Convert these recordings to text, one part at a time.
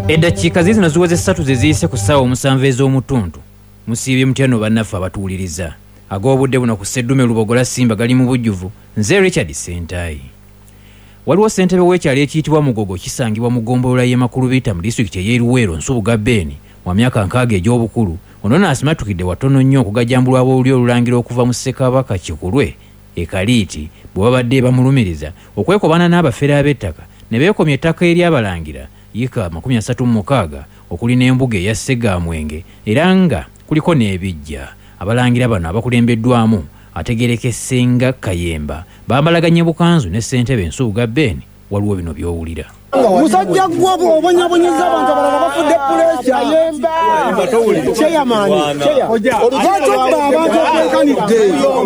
Eddakiika zino ziweze 3 zeziyise ku ssaawa 7 ez'omutuntu musiibye mutyano bannaffe abatuwuliriza ag'obudde buno ku Sseddume Lubogola Simba gali mu bujjuvu nze Richard Sentayi. Waliwo ssentebe w'ekyalo ekiyitibwa Mugogo kisangibwa mu ggombolola y'e Makulubita mu disitulikiti ey'e Luweero Nsubuga Beni wa myaka 6 egy'obukulu ono n'asimatukidde watono nnyo okugajjambulwa ab'olulyo olulangira okuva mu Ssekabaka Kikulwe e Kaliiti bwe babadde bamulumiriza okwekobana n'abafere ab'ettaka ne beekomya ettaka ery'abalangira yika 36 okuli n'embuga eya Ssegamwenge era nga kuliko n'ebijja. Abalangira bano abakulembeddwamu ategerekesenga Kayemba bambalaganye bukanzu ne ssentebe Nsubuga Beni waliwo bino by'owulira. Musajja gwobo obonyabonyiza abantu abalala bafudde puleesha Kayemba Chairman abantu okwekanidde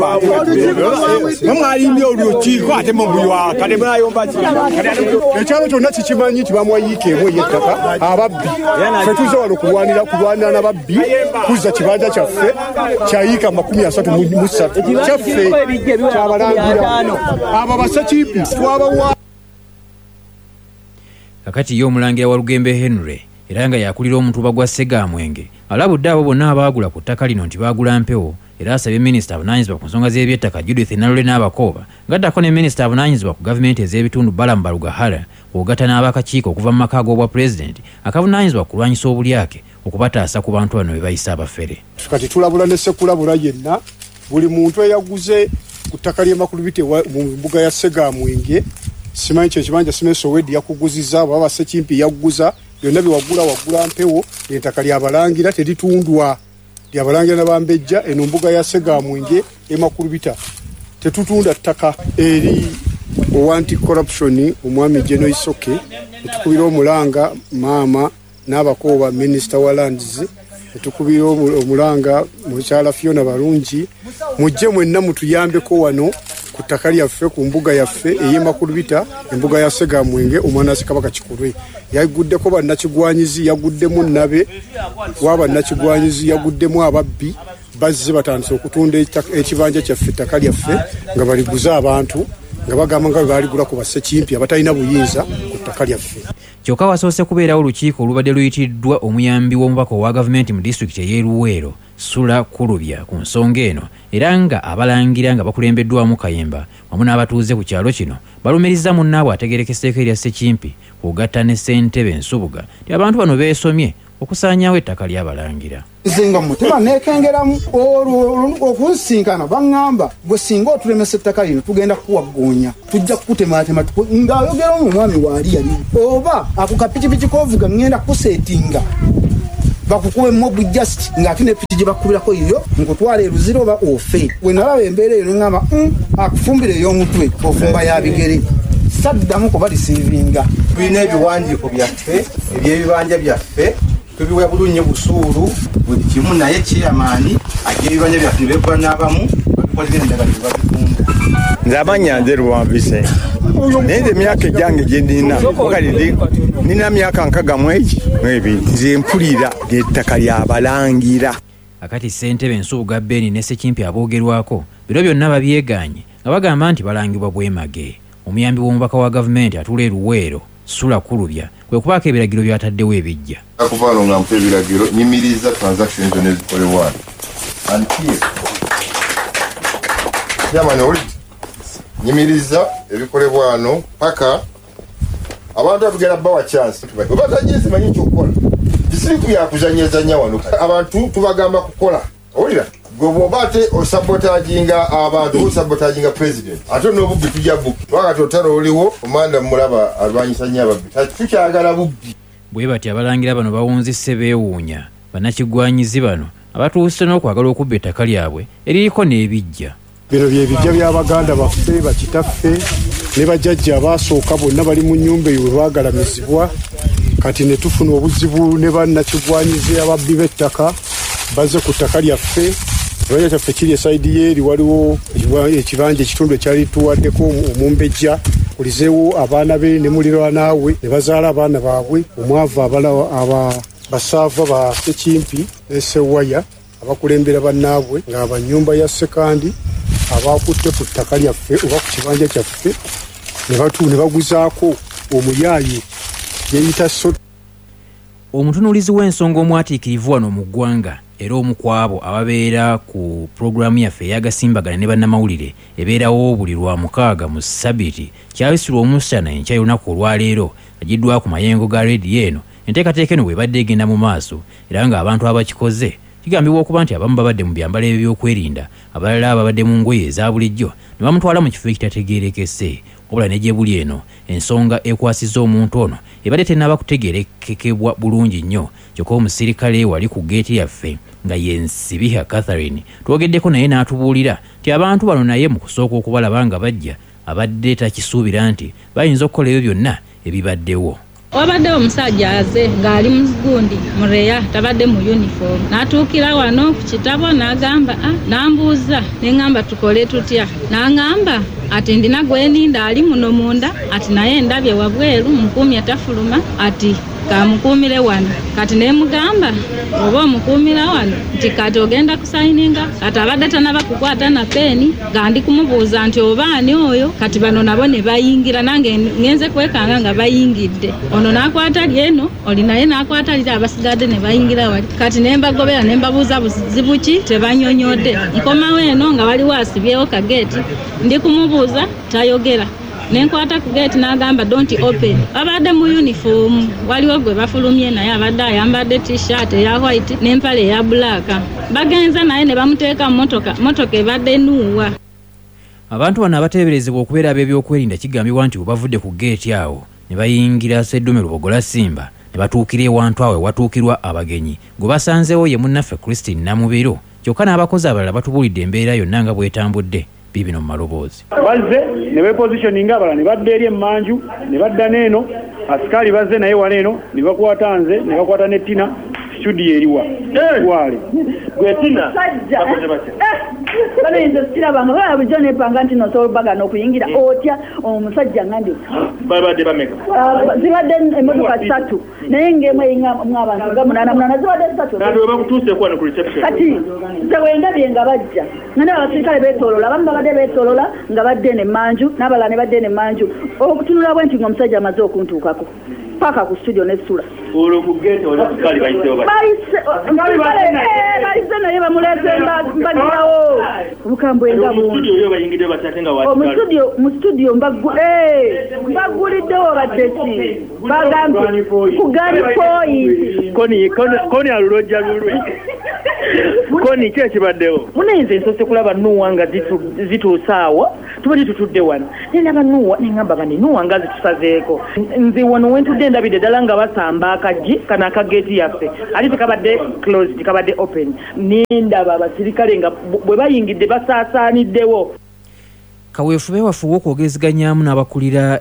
mwayimbi olukiiko ate mubuywa kale mwayomba ekyalo kyonna kikimanyi nti bamwayiika emu ey'ettaka ababbi ffe tuze wano kulwanira n'ababbi kuzza kibanja kyaffe kyayiika 33 kyaffe kyabalangira abo bassekiipi twabawa. Kakati y'omulangira wa Lugembe Henry era nga yakulira omutuba gwa Ssegamwenge alabudde abo bonna abaagula ku ttaka lino nti baagula mpewo era asabye minisita avunaanyizibwa ku nsonga z'ebyettaka Judith Nalule n'Abakooba ng'addako ne minisita avunaanyizibwa ku gavumenti ez'ebitundu Balamu Balugahara ogatta n'abakakiiko okuva mu maka g'obwa pulezidenti akavunaanyizibwa ku kulwanyisa obulyake okubataasa ku bantu bano be bayisa abafere. Kati tulabula ne ssekulabula yenna buli muntu eyaguze ku ttaka ly'e Makulubite mu mbuga ya Ssegamwenge simanyi kyekibanja Simeso Wedi yakuguzizza baba Ssekimpi yaguza byonna wagula mpewo ettaka lyabalangira teritundwa lyabalangira n'abambejja eno mbuga ya Ssegamwenge e Makulubita tetutunda ttaka eri anti corruption omwami General Isoke tukubira omulanga maama n'Abakooba Minister wa Lands tukubira omulanga mukyala Fiona Balungi mujje mwenna mutuyambeko wano ku ttaka lyaffe ku mbuga yaffe ey'e Makulubita embuga ya Ssegamwenge omwana Ssekabaka Kikulwe yaguddeko bannakigwanyizi yaguddemu nabe waba nnakigwanyizi yaguddemu ababbi bazze batandise okutunda ekibanja kyaffe ttaka lyaffe nga baliguza abantu nga bagamba nga baaligula ku bassekimpi abatalina buyinza ku ttaka lyaffe. Kyokka wasoose kubeerawo olukiiko olubadde luyitiddwa omuyambi w'omubaka owa gavumenti mu disitulikiti ey'e Luweero Sula Kulubya ku nsonga eno era nga abalangira nga bakulembeddwamu Kayemba wamu n'abatuuze ku kyalo kino balumiriza munnaabwe ategerekeseeko erya Ssekimpi kugatta ne ssentebe Nsubuga nti abantu bano beesomye okusaanyaawo ettaka ly'abalangira. Nzinga mutima nekengeramu okunsinkana baŋŋamba bwe singa otulemesa ettaka lino tugenda kuwagoonya tujja kukutematema ng'ayogera omwami waali yali oba ako kapikipiki k'ovuga ŋŋenda kuseetinga bakukube mob just ng'ate ne piki gye bakubirako iyo nkutwala eruziro oba ofe we nalaba embeera eyo neŋŋamba akufumbira ey'omutwe ofumba ya bigere saddamu kuba lisiivinga. Tulina ebiwandiiko byaffe eby'ebibanja byaffe tubiwa bulunye busuulu buli kimu naye chairman ag'ebibanja byaffe ne bekola n'abamu babikolera endagala ze babitunda. Nze amanya Nderu Wambise naye nze emyaka egyange gye nina nina myaka 62 nze mpulira ettaka ly'abalangira. Akati ssentebe Nsubuga Beni ne Ssekimpi aboogerwako biro byonna babyegaanye nga bagamba nti balangibwa bwemage. Omuyambi w'omubaka wa gavumenti atula e Luweero Sula Kulubya kwe kubaako ebiragiro by'ataddewo ebijja. Akuvaano nga mpa ebiragiro nyimiriza transactions zonna ezikolebwa wano nyimiriza ebikolebwa wano paka abantu batugenda bawa chance bwe batagize manyi ky'okukola disiri byakuzanyezanya wano abantu tubagamba kukola owulira gobobate osabotaginga abantu osabotaginga president ate n'obubbi tujja bubbi twakati otalo oliwo omanda mulaba alwanyisa nnyo ababbi tukyagala bubbi. Bwe bati abalangira bano bawunzise beewuunya bannakigwanyizi bano abatuuse n'okwagala okubba ettaka lyabwe eririko n'ebijja. Bino byebijja by'Abaganda baffe bakitaffe ne bajjajja abaasooka bonna bali mu nnyumba eyo bagalamizibwa kati ne tufuna obuzibu ne bannakigwanyizi ababbi b'ettaka bazze ku ttaka lyaffe. Ekibanja kyaffe kiri esayidi yeeri waliwo ekibanja ekitundu ekyali tuwaddeko omumbejja kulizeewo abaana be ne muliraanaawe ne bazaala abaana baabwe omwavu basaava ba Ssekimpi ne Ssewaya abakulembera bannaabwe ng'abanyumba ya Sekandi abakutte ku ttaka lyaffe oba ku kibanja kyaffe ne baguzaako omuyaaye yeyita Omutunuulizi w'ensonga omwatiikirivu wano mu ggwanga era omu ku abo ababeera ku pulogulaamu yaffe ey'agasimbagana ne bannamawulire ebeerawo buli Lwamukaaga mu Ssabbiiti kyayisirwa omusana enkya y'olunaku olwaleero agiddwa ku mayengo ga leediyo eno. Enteekateeka eno bw'ebadde egenda mu maaso era ng'abantu abakikoze kigambibwa okuba nti abamu babadde mu byambalo ebyokwerinda, abalala babadde mu ngoye eza bulijjo ne bamutwala mu kifo ekitategeerekese. Wabula ne gye buli eno ensonga ekwasizza omuntu ono ebadde tennaba kutegeerekekebwa bulungi nnyo. Kyokka omusirikale wali ku geeti yaffe nga ye Nsibiha Catherine twogeddeko naye n'atubuulira nti abantu bano naye mu kusooka okubalaba nga bajja abadde takisuubira nti bayinza okukola ebyo byonna ebibaddewo. Wabadde omusajja aze ng'ali mu gundi mureya tabadde mu uniform n'atuukira wano ku kitabo n'agamba n'ambuuza neŋŋamba tukole tutya n'aŋŋamba ati ndina gweninda ali muno munda ati naye ndabye wabweru mukuumi atafuluma ati kamukuumire wano kati nemugamba oba omukuumira wano nti kati ogenda kusayininga kati abadde tanaba kukwata na peeni gandi kumubuuza nti obaani oyo kati bano nabo ne bayingira nange ngenze kwekanga nga bayingidde ono n'akwata lyeno oli naye n'akwata liri abasigadde ne bayingira wali kati nembagobera nembabuuza buzibu ki tebanyonyodde nkomawo eno nga waliwo asibyewo kageeti ndi kumubuuza tayogera nenkwata ku gate n'agamba don't open. Abadde mu uniform waliwo gwe bafulumye naye abadde ayambadde t-shirt eya white n'empale eya black. Bagenza naye ne bamuteeka mu motoka ebadde enuuwa. Abantu bano abateeberezebwa okubeera ab'ebyokwerinda kigambibwa nti bavudde ku gate awo ne bayingira Sseddume Lubogola Simba ne batuukira ewantu awo ewatuukirwa abagenyi gwe basanzeewo ye munnaffe Christine Namubiro. Kyokka n'abakozi abalala batubuulidde embeera yonna nga bw'etambudde. Bibino mu maloboozi bazze ne bepositioninga abalala ne badda eri emmanju ne badda n'eno asikaali bazze naye wano eno ne bakwata nze ne bakwata ne Tina studio eriwa wale gwe Tina bale nze sirabanga bala bujo nepanga nti nosobola bagana okuyingira otya omusajja ngandi babadde bameka zibadde emmotoka 3 naye ng'emu eyinga abantu nga munana zibadde 3 kandi we bakutuuse kwano ku reception kati tewendabye nga bajja nane abasirikale beetoolola abamu babadde beetoolola nga badde ne manju n'abalala ne badde ne manju okutunula bwe nti ng'omusajja amaze okuntuukako paka ku studio n'essula olwo ku gate wala asikali bayisewo bayise naye bamuleese mbagirawo obukambwe nga mu studio mbaguliddewo badde ki bagambye kugani point koni alulojja lulwe koni ki ekibaddewo munenze nsose kulaba Nuuwa nga zituusaawo tubadde tutudde wano nenaba Nuuwa neŋŋamba bani Nuuwa nga zitusazeeko nze wano wentudde ndabidde ddala nga basamba akaggi kano akageeti yaffe ate tekabadde closed kabadde open nendaba abasirikale nga bwe bayingidde basaasaaniddewo. Kaweefube wafuba okwogezeganyaamu n'abakulira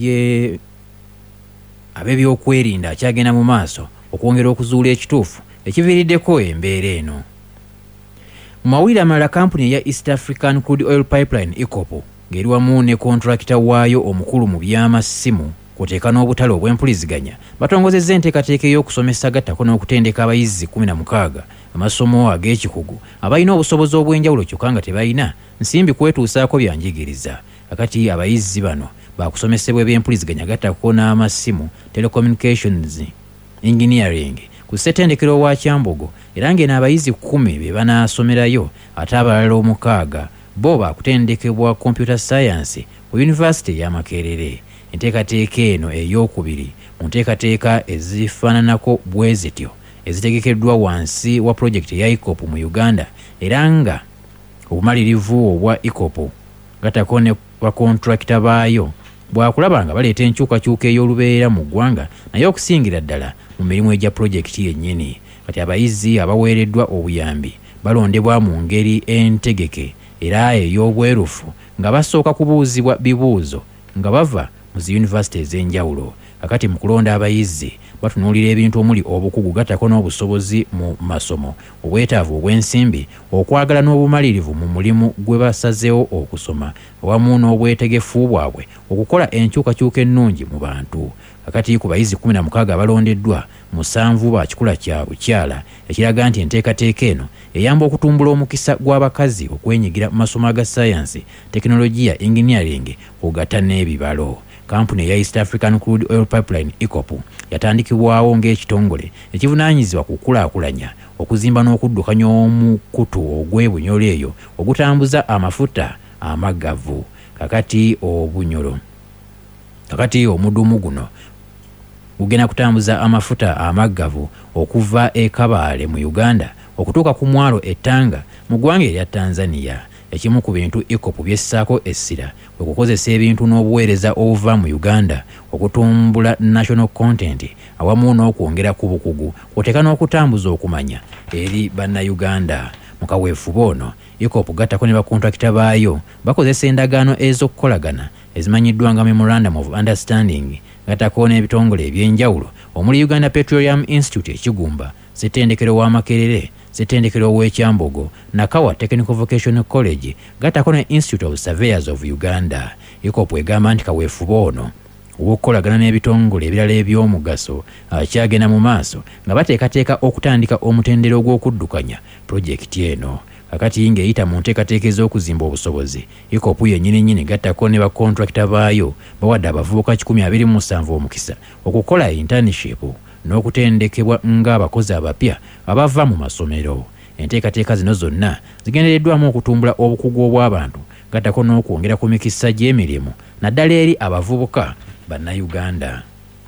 ab'ebyokwerinda akyagenda mu maaso okwongera okuzuula ekituufu ekiviiriddeko embeera eno. Mu mawulire amalala kampuni eya East African Crude Oil Pipeline ECOPO ng'eri wamu ne kontrakita waayo omukulu mu by'amasimu kwoteeka n'obutale obw'empuliziganya batongozezza enteekateeka ey'okusomesa gattako n'okutendeka abayizi 16 amasomo ag'ekikugu abalina obusobozi obw'enjawulo kyokka nga tebalina nsimbi kwetuusaako byanjigiriza. Kakati abayizi bano baakusomesebwa eby'empuliziganya gattako n'amasimu telecommunications engineering ku ssettendekero wa Kyambogo era ng'eno abayizi 10 be banaasomerayo ate abalala 6 bo baakutendekebwa computer science ku University ya Makerere. Enteekateeka eno ey'okubiri mu nteekateeka ezifaananako bwe zityo ezitegekeddwa wansi wa pulojekiti eya ECOPO mu Uganda era nga obumalirivu obwa ECOPO gattako ne bakontrakita baayo bwakulaba nga baleeta enkyukakyuka ey'olubeera mu ggwanga naye okusingira ddala mu mirimu egya pulojekiti yennyini. Kati abayizi abaweereddwa obuyambi balondebwa mu ngeri entegeke era ey'obwerufu nga basooka kubuuzibwa bibuuzo nga bava mu zi yunivasite ez'enjawulo. Kakati mu kulonda abayizi batunuulira ebintu omuli obukugu gattako n'obusobozi mu masomo, obwetaavu obw'ensimbi, okwagala n'obumalirivu mu mulimu gwe basazeewo okusoma awamu n'obwetegefu bwabwe okukola enkyukakyuka ennungi mu bantu. Kakati ku bayizi 16 abalondeddwa 7 ba kikula kya bukyala ekiraga nti enteekateeka eno eyamba okutumbula omukisa gw'abakazi okwenyigira mu masomo aga sayansi, tekinologiya, engineering ogatta n'ebibalo. kampuni ya East African Crude Oil Pipeline EACOP yatandikibwawo ng'ekitongole ekivunaanyizibwa ku kukulaakulanya okuzimba n'okuddukanya omukutu ogw'ebunyolo eyo ogutambuza amafuta amaggavu kakati omudumu guno gugenda kutambuza amafuta amaggavu okuva e Kabale mu Uganda okutuuka ku mwalo ettanga mu ggwanga erya Tanzania. Ekimu ku bintu EACOP byessaako essira kwe kukozesa ebintu n'obuweereza obuva mu Uganda okutumbula national content awamu n'okwongera ku bukugu kwoteeka n'okutambuza okumanya eri bannayuganda. Mu kaweefube ono EACOP gattako ne bakontrakita baayo bakozesa endagaano ez'okukolagana ezimanyiddwa nga Memorandum of Understanding gattako n'ebitongole ebyenjawulo omuli Uganda Petroleum Institute ekigumba, ssettendekero w'Amakerere, ssettendekero w'Ekyambogo, Nakawa Technical Vocational College gattako ne Institute of Surveyors of Uganda. EACOP egamba nti kaweefube ono okukolagana n'ebitongole ebirala eby'omugaso akyagenda mu maaso nga bateekateeka okutandika omutendera ogw'okuddukanya pulojekiti eno. Kakati ng'eyita mu nteekateeka ez'okuzimba obusobozi, EACOP yennyini gattako ne bakontrakita baayo bawadde abavubuka 127 omukisa okukola internship n'okutendekebwa ng'abakozi abapya abava mu masomero. Enteekateeka zino zonna zigendereddwamu okutumbula obukugu obw'abantu gattako n'okwongera ku mikisa gy'emirimu naddala eri abavubuka bannayuganda.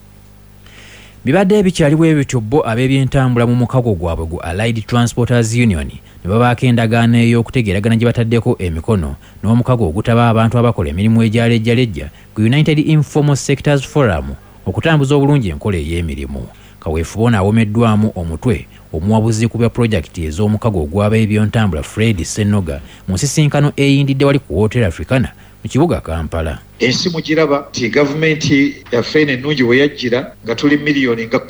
Bibadde bikyaliwo ebityo bo ab'ebyentambula mu mukago gwabwe gu Allied Transporters Union ne babaako endagaano ey'okutegeeragana gye bataddeko emikono n'omukago ogutaba abantu abakola emirimu egyalejjalejja ku United Informal Sectors Forum okutambuza obulungi enkola ey'emirimu. Kaweefube ono awomeddwamu omutwe omuwabuzi ku bya pulojekiti ez'omukago ogw'abeebyontambula Fred Senoga mu nsisinkano eyindidde wali ku Hotel Africana mu kibuga Kampala. Ensi mugiraba nti gavumenti yaffe ennungi we yajjira nga tuli miliyoni nga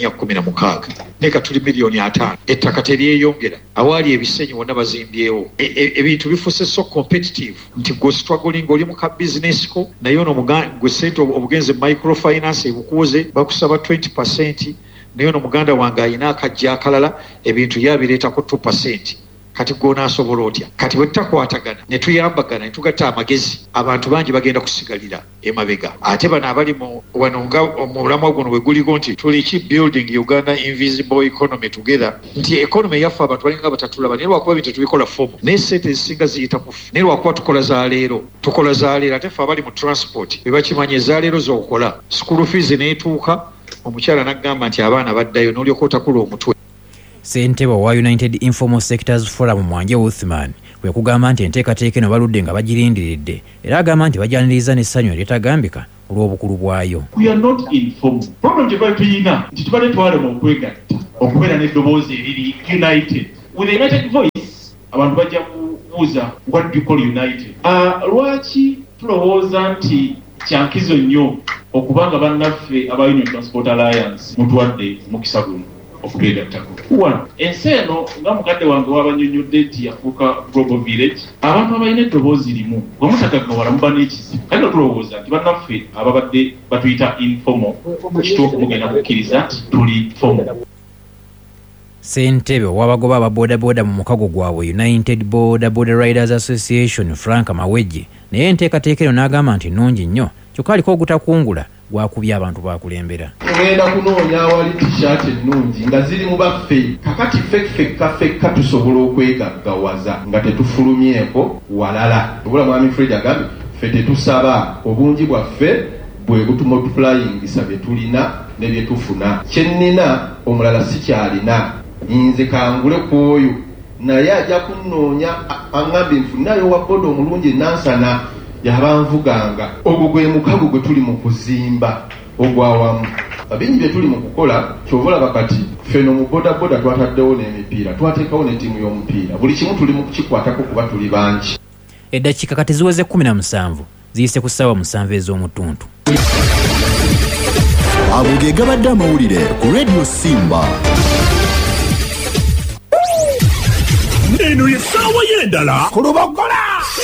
14-16 ne ka tuli miliyoni 5 ettaka teryeyongera awaali ebisenyi wonna bazimbyewo ebintu bifuuse so competitive nti gwe struggling oli mu ka business ko naye ono gwe sente obugenze microfinance ebukuuze bakusaba 20% naye ono muganda wange ayina akajja akalala ebintu yabireetako 2%. Kati gona asobola otya kati bwe tutakwatagana ne tuyambagana ne tugatta amagezi abantu bangi bagenda kusigalira emabega ate bano abali wano nga omulamwa guno bwe guliko nti tuli building Uganda invisible economy together nti economy yaffe abantu balinga batatulaba naye lwakuba bintu tubikola fomu naye sente ezisinga ziyita mufu naye lwakuba tukola za leero ate ffe abali mu transport bwe bakimanya ezaaleero z'okukola school fees neetuuka omukyala n'agamba nti abaana baddayo n'olyoka otakula omutwe. Ssentebe wa United Informal Sectors Forum Mwanje Uthman kwe kugamba nti enteekateeka eno baludde nga bagirindiridde era agamba nti bajyaniriza n'essanyu eritagambika olw'obukulu bwayo. We are not informed. Problem gye bali tuyina nti tubadde twalema okwegatta okubeera n'eddoboozi eriri united. With a united voice abantu bajja kubuuza what do you call united? Lwaki tulowooza nti kyankizo nnyo okubanga bannaffe aba Union Transport Alliance mutuwadde mukisa guno okubeegattako. Ensi eno nga mukadde wange wabanyonyodde nti yafuuka global village abantu abalina eddoboozi limu bwemutagaggawala muba n'ekizibu kale tulowooza nti bannaffe ababadde batuyita informal kituufu mugenda kukkiriza nti tuli formal. Ssentebe w'abagoba aba bodaboda mu mukago gwabwe United Boda Riders Association Frank Mawejje naye enteekateeka eno n'agamba nti nnungi nnyo kyokka aliko ogutakungula gwakubye abantu bakulembera. Tugenda kunoonya awali t-shirt ennungi nga ziri mu baffe kakati fekka tusobola okwegaggawaza nga tetufulumyeko walala. Tubula mwami Fred agambe ffe tetusaba obungi bwaffe bwe butumultiplyingisa bye tulina ne bye tufuna. Kyennina omulala sikyalina nze kangule ku oyo naye ajja kunoonya aŋŋambe nfunayo wa boda omulungi nansana yabanvuganga ogwo gwe mukago gwe tuli mu kuzimba ogwawamu abingi bye tuli mu kukola kyovola bakati feno mu bodaboda twataddewo n'emipiira twateekawo ne ttiimu y'omupiira buli kimu tuli mu kukikwatako kuba tuli bangi. Eddakiika kati ziweze 17 ziyise ku ssaawa 7 ez'omutuntu. Ago ge gabadde amawulire ku Radio Simba. Eno ye ssaawa y'endala ku Lubogola.